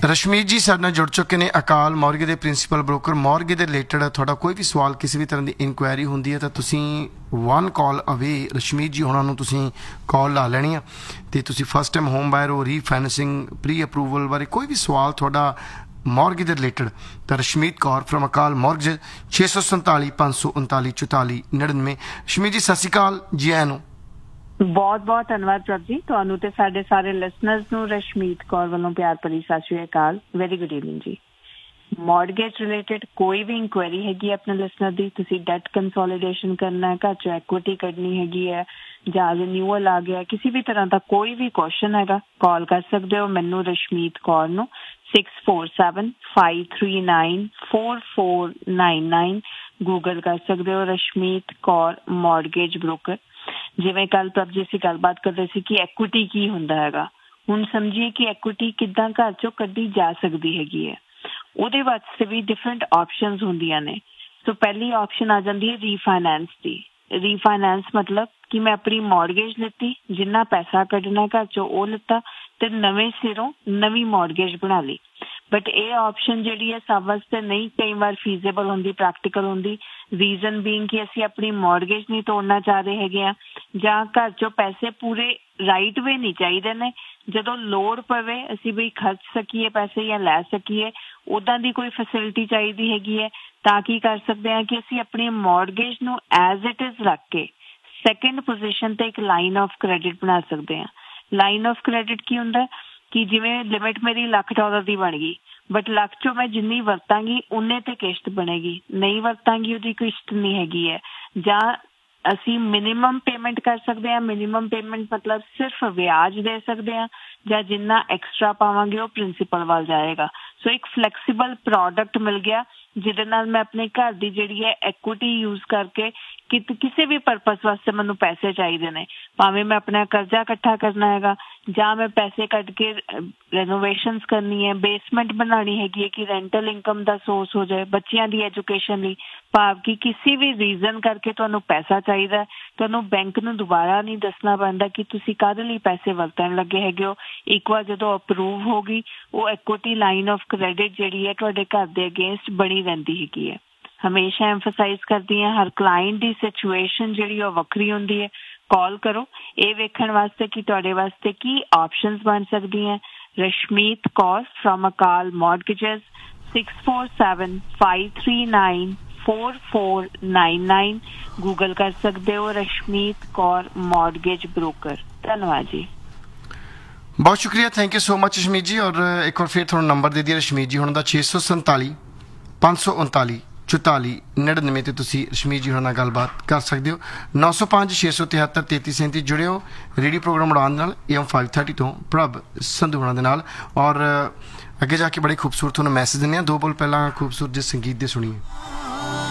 ਰਸ਼ਮੀਤ ਜੀ ਸਾਡੇ ਨਾਲ ਜੁੜ ਚੁੱਕੇ ਨੇ ਅਕਾਲ ਮੌਰਗੇ ਦੇ ਪ੍ਰਿੰਸੀਪਲ ਬ੍ਰੋਕਰ। ਮੌਰਗੇ ਦੇ ਰਿਲੇਟਡ ਤੁਹਾਡਾ ਕੋਈ ਵੀ ਸਵਾਲ ਕਿਸੇ ਵੀ ਤਰ੍ਹਾਂ ਦੀ ਇਨਕੁਆਇਰੀ ਹੁੰਦੀ ਹੈ ਤਾਂ ਤੁਸੀਂ ਵਨ ਕਾਲ ਅਵੇ ਰਸ਼ਮੀਤ ਜੀ ਹੋਣਾ ਨੂੰ ਤੁਸੀਂ ਕਾਲ ਲਾ ਲੈਣੀ ਆ ਅਤੇ ਤੁਸੀਂ ਫਸਟ ਟਾਈਮ ਹੋਮ ਬਾਇਰ ਹੋ, ਰੀਫਾਈਨੈਂਸਿੰਗ, ਪ੍ਰੀ ਅਪਰੂਵਲ ਬਾਰੇ ਕੋਈ ਵੀ ਸਵਾਲ ਤੁਹਾਡਾ ਮੌਰਗੇ ਦੇ ਰਿਲੇਟਡ ਤਾਂ ਰਸ਼ਮੀਤ ਕੌਰ ਫਰਮ ਅਕਾਲ ਮੌਰਗੇਜ 647 539 44 99। ਰਸ਼ਮੀਤ ਜੀ ਸਤਿ ਸ਼੍ਰੀ ਅਕਾਲ, ਜੀ ਆਇਆਂ ਨੂੰ। ਬਹੁਤ ਬਹੁਤ ਧੰਨਵਾਦ ਪ੍ਰਭ ਜੀ, ਤੁਹਾਨੂੰ ਤੇ ਸਾਡੇ ਸਾਰੇ ਲਿਸਨਰਸ ਨੂੰ ਰਸ਼ਮੀਤ ਕੌਰ ਵੱਲੋਂ ਪਿਆਰ ਭਰੀ ਸਤਿ ਸ਼੍ਰੀ ਅਕਾਲ। ਵੈਰੀ ਗੁੱਡ ਈਵਨਿੰਗ ਜੀ। ਮੌਰਗੇਜ ਰਿਲੇਟਡ ਕੋਈ ਵੀ ਇਨਕੁਆਇਰੀ ਹੈਗੀ ਆਪਣੇ ਲਿਸਨਰ ਦੀ, ਤੁਸੀਂ ਡੈਟ ਕੰਸੋਲੀਡੇਸ਼ਨ ਕਰਨਾ ਹੈ, ਘਰ 'ਚ ਐਕੁਇਟੀ ਕੱਢਣੀ ਹੈਗੀ ਹੈ ਜਾਂ ਰਿਨਿਊਅਲ ਆ ਗਿਆ, ਕਿਸੇ ਵੀ ਤਰ੍ਹਾਂ ਦਾ ਕੋਈ ਵੀ ਕੁਐਸਚਨ ਹੈਗਾ, ਕਾਲ ਕਰ ਸਕਦੇ ਹੋ ਮੈਨੂੰ ਰਸ਼ਮੀਤ ਕੌਰ ਨੂੰ 6475394499। ਗੂਗਲ ਕਰ ਸਕਦੇ ਹੋ ਰਸ਼ਮੀਤ ਕੌਰ ਮੌਰਗੇਜ ਬ੍ਰੋਕਰ। ਜਿਵੇਂ ਕੱਲ ਪ੍ਰਭ ਜੀ ਅਸੀਂ ਗੱਲਬਾਤ ਕਰਦੇ ਸੀ ਕਿ ਐਕੁਇਟੀ ਕੀ ਹੁੰਦਾ ਹੈਗਾ, ਹੁਣ ਸਮਝੀਏ ਕਿ ਐਕੁਇਟੀ ਕਿੱਦਾਂ ਘਰ 'ਚੋਂ ਕੱਢੀ ਜਾ ਸਕਦੀ ਹੈਗੀ ਹੈ। ਉਹਦੇ ਵਾਸਤੇ ਵੀ ਡਿਫਰੈਂਟ ਆਪਸ਼ਨਸ ਹੁੰਦੀਆਂ ਨੇ। ਸੋ ਪਹਿਲੀ ਆਪਸ਼ਨ ਆ ਜਾਂਦੀ ਹੈ ਰੀਫਾਈਨੈਂਸ ਦੀ। ਰੀਫਾਈਨੈਂਸ ਮਤਲਬ ਕਿ ਮੈਂ ਆਪਣੀ ਮੌਰਗੇਜ ਲਿੱਤੀ, ਜਿੰਨਾ ਪੈਸਾ ਕੱਢਣਾ ਘਰ 'ਚੋਂ ਉਹ ਲਿੱਤਾ ਤੇ ਨਵੇਂ ਸਿਰੋਂ ਨਵੀਂ ਮੌਰਗੇਜ ਬਣਾ ਲਈ। ਬਟ ਇਹ ਆਪਸ਼ਨ ਜਿਹੜੀ ਹੈ ਸਭ ਵਾਸਤੇ ਨਹੀਂ ਕਈ ਵਾਰ ਫੀਜ਼ੇਬਲ ਹੁੰਦੀ, ਪ੍ਰੈਕਟੀਕਲ ਹੁੰਦੀ। ਰੀਜ਼ਨ ਬੀਇੰਗ ਕਿ ਅਸੀਂ ਆਪਣੀ ਮੌਰਗੇਜ ਨਹੀਂ ਤੋੜਨਾ ਚਾਹ ਰਹੇ ਹੈਗੇ ਆ, ਜਾਂ ਘਰ 'ਚੋਂ ਪੈਸੇ ਪੂਰੇ ਰਾਈਟ ਵੇ ਨਹੀਂ ਚਾਹੀਦੇ ਨੇ, ਜਦੋਂ ਲੋੜ ਪਵੇ ਅਸੀਂ ਵੀ ਖਰਚ ਸਕੀਏ ਪੈਸੇ ਜਾਂ ਲੈ ਸਕੀਏ, ਉੱਦਾਂ ਦੀ ਕੋਈ ਫੈਸਿਲਿਟੀ ਚਾਹੀਦੀ ਹੈਗੀ ਹੈ। ਤਾਂ ਕੀ ਕਰ ਸਕਦੇ ਹਾਂ ਕਿ ਅਸੀਂ ਆਪਣੀ ਮੌਰਗੇਜ ਨੂੰ ਐਜ਼ ਇਟ ਇਜ਼ ਰੱਖ ਕੇ ਸੈਕਿੰਡ ਪੋਜੀਸ਼ਨ ਤੇ ਇੱਕ ਲਾਈਨ ਆਫ ਕ੍ਰੈਡਿਟ ਬਣਾ ਸਕਦੇ ਹਾਂ। ਲਾਈਨ ਆਫ ਕ੍ਰੈਡਿਟ ਕੀ ਹੁੰਦਾ ਕਿ ਜਿਵੇਂ ਲਿਮਿਟ ਮੇਰੀ $1,00,000 ਦੀ ਬਣ ਗਈ, ਬਟ ਲੱਖ 'ਚੋਂ ਮੈਂ ਜਿੰਨੀ ਵਰਤਾਂਗੀ ਉਨੇ ਤੇ ਕਿਸ਼ਤ ਬਣੇਗੀ, ਨਹੀਂ ਵਰਤਾਂਗੀ ਉਹਦੀ ਕਿਸ਼ਤ ਨਹੀਂ ਹੈਗੀ ਹੈ। ਜਾਂ ਅਸੀਂ ਮਿਨੀਮਮ ਪੇਮੈਂਟ ਕਰ ਸਕਦੇ ਹਾਂ। ਮਿਨੀਮਮ ਪੇਮੈਂਟ ਮਤਲਬ ਸਿਰਫ ਵਿਆਜ ਦੇ ਸਕਦੇ ਹਾਂ, ਜਾਂ ਜਿੰਨਾ ਐਕਸਟਰਾ ਪਾਵਾਂਗੇ ਉਹ ਪ੍ਰਿੰਸੀਪਲ ਵੱਲ ਜਾਏਗਾ। ਸੋ ਇੱਕ ਫਲੈਕਸੀਬਲ ਪ੍ਰੋਡਕਟ ਮਿਲ ਗਿਆ ਜਿਹਦੇ ਨਾਲ ਮੈਂ ਆਪਣੇ ਘਰ ਦੀ ਜਿਹੜੀ ਹੈ ਐਕੁਇਟੀ ਯੂਜ਼ ਕਰਕੇ ਕਿਸੇ ਵੀ ਪਰਪਸ ਵਾਸਤੇ ਮੈਨੂੰ ਪੈਸੇ ਚਾਹੀਦੇ ਨੇ, ਭਾਵੇਂ ਮੈਂ ਆਪਣਾ ਕਰਜ਼ਾ ਇਕੱਠਾ ਕਰਨਾ ਹੈਗਾ ਜਾਂ ਮੈਂ ਪੈਸੇ ਕੱਢ ਕੇ ਰੈਨੋਵੇਸ਼ਨਸ ਕਰਨੀ ਹੈ, ਬੇਸਮੈਂਟ ਬਣਾਉਣੀ ਹੈਗੀ ਹੈ ਕਿ ਰੈਂਟਲ ਇਨਕਮ ਦਾ ਸੋਰਸ ਹੋ ਜਾਏ, ਬੱਚਿਆਂ ਦੀ ਐਜੂਕੇਸ਼ਨ ਲਈ, ਭਾਵ ਕਿ ਕਿਸੇ ਵੀ ਰੀਜ਼ਨ ਕਰਕੇ ਤੁਹਾਨੂੰ ਪੈਸਾ ਚਾਹੀਦਾ, ਤੁਹਾਨੂੰ ਬੈਂਕ ਨੂੰ ਦੁਬਾਰਾ ਨਹੀਂ ਦੱਸਣਾ ਪੈਂਦਾ ਕਿ ਤੁਸੀਂ ਕਾਹਦੇ ਲਈ ਪੈਸੇ ਵਰਤਣ ਲੱਗੇ ਹੈਗੇ ਹੋ। ਇੱਕ ਵਾਰ ਜਦੋਂ ਅਪਰੂਵ ਹੋ ਗਈ ਉਹ ਐਕੁਇਟੀ ਲਾਈਨ ਆਫ ਕ੍ਰੈਡਿਟ ਜਿਹੜੀ ਹੈ ਤੁਹਾਡੇ ਘਰ ਦੇ ਅਗੇਂਸਟ ਬਣੀ ਰਹਿੰਦੀ ਹੈਗੀ ਹੈ। ਹਮੇਸ਼ਾ ਐਮਫਸਾਈਜ਼ ਕਰਦੀ ਹਾਂ ਹਰ ਕਲਾਇੰਟ ਦੀ ਸਿਚੁਏਸ਼ਨ ਜਿਹੜੀ ਉਹ ਵੱਖਰੀ ਹੁੰਦੀ ਹੈ। ਕਾਲ ਕਰੋ ਇਹ ਵੇਖਣ ਵਾਸਤੇ ਕਿ ਤੁਹਾਡੇ ਵਾਸਤੇ ਕੀ ਆਪਸ਼ਨਸ ਬਣ ਸਕਦੀਆਂ। ਰਸ਼ਮੀਤ ਕੌਰ ਫਰਮ ਅਕਾਲ ਮੌਰਗੇਜਸ 6475394499। ਗੂਗਲ ਕਰ ਸਕਦੇ ਹੋ ਰਸ਼ਮੀਤ ਕੌਰ ਮੌਰਗੇਜ ਬ੍ਰੋਕਰ। ਧੰਨਵਾਦ ਜੀ, ਬਹੁਤ ਸ਼ੁਕਰੀਆ, thank you so much Rashmeet ਜੀ। ਔਰ ਇੱਕ ਵਾਰ ਫਿਰ ਤੁਹਾਨੂੰ ਨੰਬਰ ਦੇ ਦਈਏ ਰਸ਼ਮੀਤ ਜੀ ਹੁਣ ਦਾ 647 539 44 99 ਤੇ ਤੁਸੀਂ ਰਸ਼ਮੀਤ ਜੀ ਹੋਣਾ ਨਾਲ ਗੱਲਬਾਤ ਕਰ ਸਕਦੇ ਹੋ। 905 673 3337 ਜੁੜਿਓ ਰੇਡੀਓ ਪ੍ਰੋਗਰਾਮ ਉਡਾਨ ਨਾਲ AM 530 ਤੋਂ ਪ੍ਰਭ ਸੰਧੂ ਹੋਣਾ ਦੇ ਨਾਲ। ਔਰ ਅੱਗੇ ਜਾ ਕੇ ਬੜੇ ਖੂਬਸੂਰਤ ਤੁਹਾਨੂੰ ਮੈਸੇਜ ਦਿੰਦੇ ਹਾਂ। ਦੋ ਬੋਲ ਪਹਿਲਾਂ ਖੂਬਸੂਰਤ ਜਿਹੇ ਸੰਗੀਤ ਦੇ ਸੁਣੀਏ।